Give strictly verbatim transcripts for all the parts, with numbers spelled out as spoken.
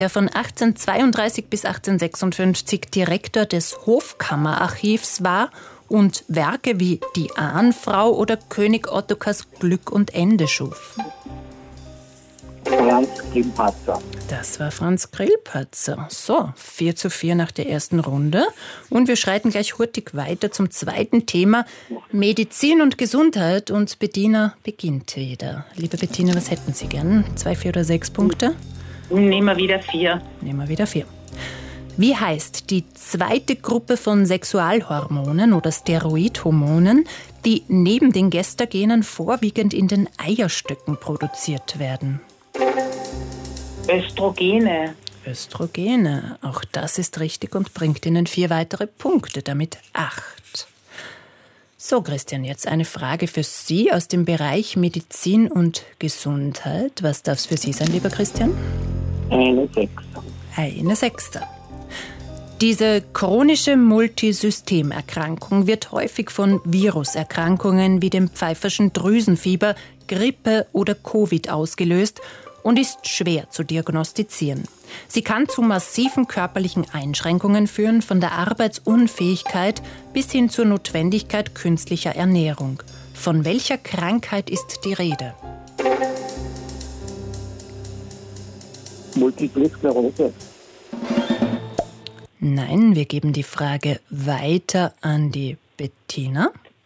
der von achtzehnhundertzweiunddreißig bis achtzehnhundertsechsundfünfzig Direktor des Hofkammerarchivs war und Werke wie Die Ahnfrau oder König Ottokars Glück und Ende schuf? Franz Grillparzer. Das war Franz Grillparzer. So, vier zu vier nach der ersten Runde. Und wir schreiten gleich hurtig weiter zum zweiten Thema. Medizin und Gesundheit. Und Bettina beginnt wieder. Liebe Bettina, was hätten Sie gern? Zwei, vier oder sechs Punkte? Nehmen wir wieder vier. Nehmen wir wieder vier. Wie heißt die zweite Gruppe von Sexualhormonen oder Steroidhormonen, die neben den Gestagenen vorwiegend in den Eierstöcken produziert werden? Östrogene. Östrogene, auch das ist richtig und bringt Ihnen vier weitere Punkte, damit acht. So, Christian, jetzt eine Frage für Sie aus dem Bereich Medizin und Gesundheit. Was darf es für Sie sein, lieber Christian? Eine Sechser. Eine Sechster. Diese chronische Multisystemerkrankung wird häufig von Viruserkrankungen wie dem pfeiferschen Drüsenfieber, Grippe oder Covid ausgelöst und ist schwer zu diagnostizieren. Sie kann zu massiven körperlichen Einschränkungen führen, von der Arbeitsunfähigkeit bis hin zur Notwendigkeit künstlicher Ernährung. Von welcher Krankheit ist die Rede? Multiple Sklerose. Nein, wir geben die Frage weiter an die Bettina.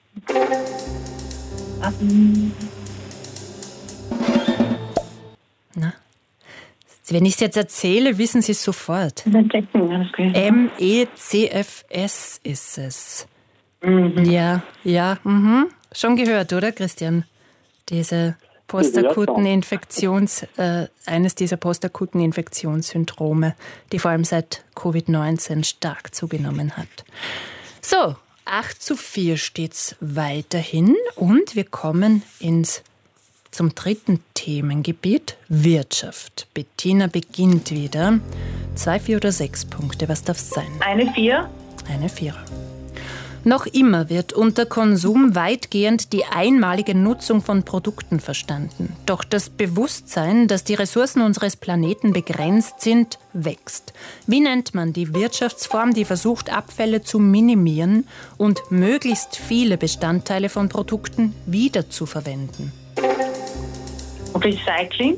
Na, wenn ich es jetzt erzähle, wissen Sie es sofort. M E C F S ist es. Mhm. Ja, ja, mhm. Schon gehört, oder Christian? Diese postakuten Infektions, äh, eines dieser postakuten Infektionssyndrome, die vor allem seit Covid neunzehn stark zugenommen hat. So, acht zu vier steht's weiterhin und wir kommen ins zum dritten Themengebiet, Wirtschaft. Bettina beginnt wieder. Zwei, vier oder sechs Punkte, was darf es sein? Eine vier. Eine Vierer. Noch immer wird unter Konsum weitgehend die einmalige Nutzung von Produkten verstanden. Doch das Bewusstsein, dass die Ressourcen unseres Planeten begrenzt sind, wächst. Wie nennt man die Wirtschaftsform, die versucht, Abfälle zu minimieren und möglichst viele Bestandteile von Produkten wiederzuverwenden? Recycling?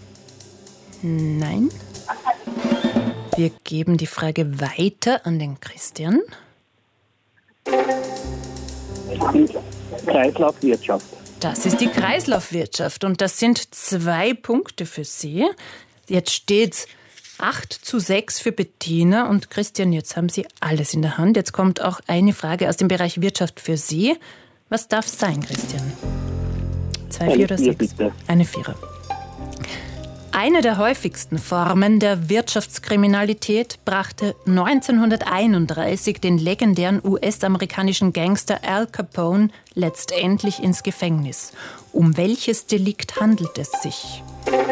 Nein. Wir geben die Frage weiter an den Christian. Kreislaufwirtschaft. Das ist die Kreislaufwirtschaft und das sind zwei Punkte für Sie. Jetzt steht acht zu sechs für Bettina und Christian, jetzt haben Sie alles in der Hand. Jetzt kommt auch eine Frage aus dem Bereich Wirtschaft für Sie. Was darf es sein, Christian? Zwei, vier oder sechs? Eine Vierer. Eine der häufigsten Formen der Wirtschaftskriminalität brachte neunzehnhunderteinunddreißig den legendären U S-amerikanischen Gangster Al Capone letztendlich ins Gefängnis. Um welches Delikt handelt es sich?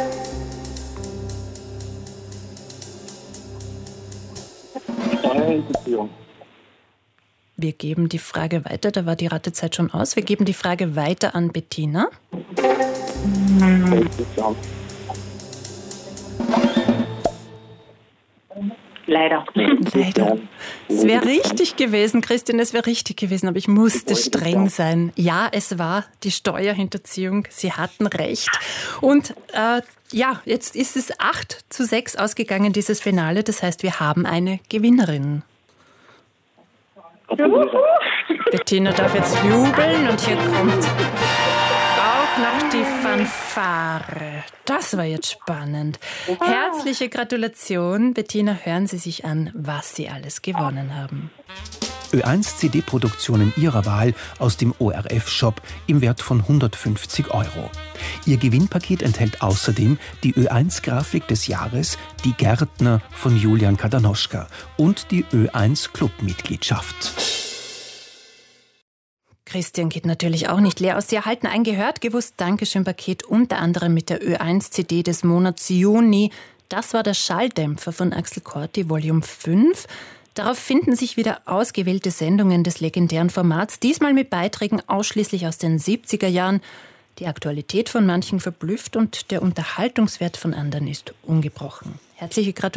Steuerhinterziehung. Wir geben die Frage weiter, da war die Rattezeit schon aus. Wir geben die Frage weiter an Bettina. Leider. Leider. Es wäre richtig gewesen, Christian, es wäre richtig gewesen, aber ich musste streng sein. Ja, es war die Steuerhinterziehung. Sie hatten recht. Und äh, ja, jetzt ist es acht zu sechs ausgegangen, dieses Finale. Das heißt, wir haben eine Gewinnerin. Bettina darf jetzt jubeln und hier kommt auch noch die Fanfare. Das war jetzt spannend. Herzliche Gratulation, Bettina. Hören Sie sich an, was Sie alles gewonnen haben. Ö eins C D-Produktionen Ihrer Wahl aus dem O R F-Shop im Wert von hundertfünfzig Euro. Ihr Gewinnpaket enthält außerdem die Ö eins Grafik des Jahres, die Gärtner von Julian Kadanoschka und die Ö eins Clubmitgliedschaft. Christian geht natürlich auch nicht leer aus. Sie erhalten ein gehört, gewusst Dankeschön-Paket, unter anderem mit der Ö eins C D des Monats Juni. Das war der Schalldämpfer von Axel Corti, Volume fünf. Darauf finden sich wieder ausgewählte Sendungen des legendären Formats, diesmal mit Beiträgen ausschließlich aus den siebziger Jahren. Die Aktualität von manchen verblüfft und der Unterhaltungswert von anderen ist ungebrochen. Herzliche Gratulation.